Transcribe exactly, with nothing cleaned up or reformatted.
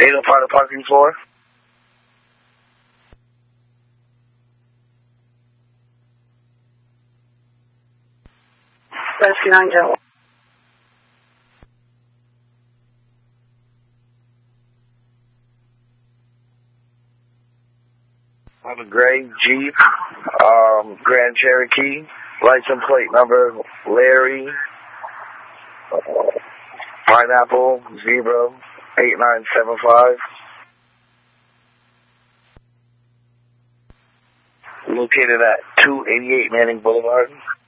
eight oh five the parking floor. Rescue nine Delta. I have a gray Jeep, um, Grand Cherokee, license plate number Larry, uh, Pineapple, Zebra, eight nine seven five. Located at two eighty-eight Manning Boulevard.